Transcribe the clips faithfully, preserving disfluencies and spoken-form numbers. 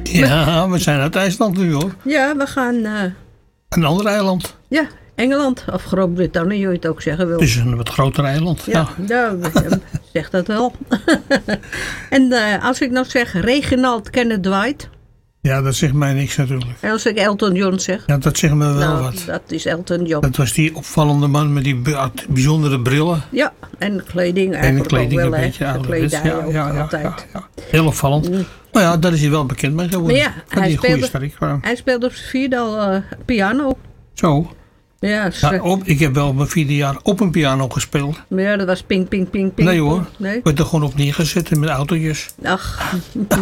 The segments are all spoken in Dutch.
Ja, we zijn uit IJsland nu hoor. Ja, we gaan... Uh, een ander eiland. Ja, Engeland of Groot-Brittannië, je het ook zeggen wil. Het is een wat groter eiland. Ja, ja. ja zeg dat wel. En uh, als ik nou zeg Reginald Kenneth Dwight. Ja, dat zegt mij niks natuurlijk. En als ik Elton John zeg. Ja, dat zegt me wel nou, wat. Dat is Elton John. Dat was die opvallende man met die bijzondere brillen. Ja, en kleding en eigenlijk kleding ook wel. een beetje ouderwets. Ja, ja, ja, ja, altijd. Ja, ja. Heel opvallend. Mm. Maar ja, daar is hij wel bekend mee geworden. Ja, hij speelde, strik, hij speelde op zijn vierde al uh, piano. Zo. Ja, ja, op, ik heb wel mijn vierde jaar op een piano gespeeld. Maar ja, dat was ping, ping, ping, ping. Nee hoor, nee? ik werd er gewoon op neergezet met autootjes. Ach.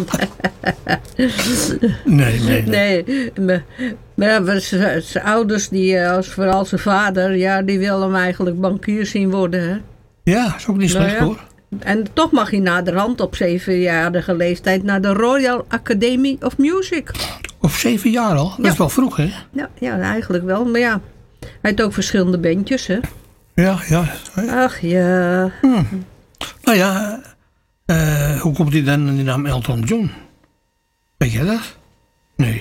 nee, nee, nee. Nee, maar, maar zijn ouders, die, als, vooral zijn vader, ja, die willen hem eigenlijk bankier zien worden. Hè? Ja, is ook niet slecht nou ja. hoor. En toch mag hij naderhand op zevenjarige leeftijd naar de Royal Academy of Music. Op zeven jaar al? Dat ja. is wel vroeg, hè? Ja, ja, eigenlijk wel. Maar ja, hij heeft ook verschillende bandjes, hè? Ja, ja. Ach, ja. Hmm. Nou ja, uh, hoe komt hij dan aan die naam Elton John? Weet je dat? Nee.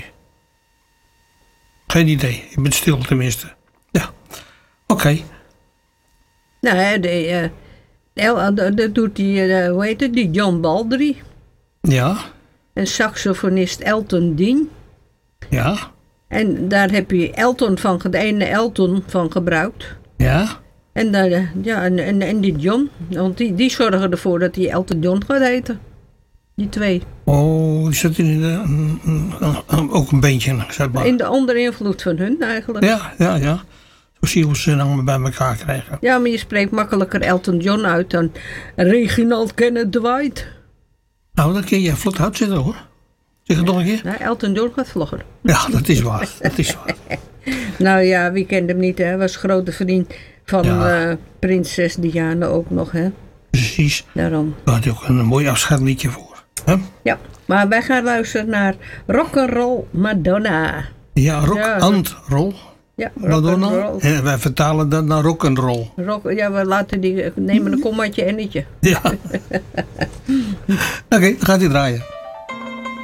Geen idee. Je bent stil tenminste. Ja. Oké. Okay. Nou, de, uh, dat doet die, uh, hoe heet het, die John Baldry. Ja. En saxofonist Elton Dean. Ja. En daar heb je Elton van, de ene Elton van gebruikt. Ja. En, uh, ja, en, en, en die John. Want die, die zorgen ervoor dat hij Elton John gaat heten. Die twee. Oh, is dat in de, um, um, ook een beentje, zeg maar. In de onder invloed van hun eigenlijk. Ja, ja, ja. Zo zie je hoe ze dan bij elkaar krijgen. Ja, maar je spreekt makkelijker Elton John uit dan Reginald Kenneth Dwight. Nou, dan kun je vlot uitzetten hoor. Zeg het nog een keer. Nou, Elton John gaat vlogger. Ja, dat is waar. Dat is waar. Nou ja, wie kent hem niet, hè? Hij was grote vriend van ja. uh, prinses Diana ook nog, hè? Precies. Daarom. Daar had je ook een mooi afscheidliedje voor. Hè? Ja, maar wij gaan luisteren naar Rock'n'Roll Madonna. Ja, rock ja, and roll. Ja, Madonna. En wij vertalen dat naar rock'n'roll. Rock, ja, we laten die nemen een kommaatje ennetje. Ja. Oké, okay, dan gaat hij draaien.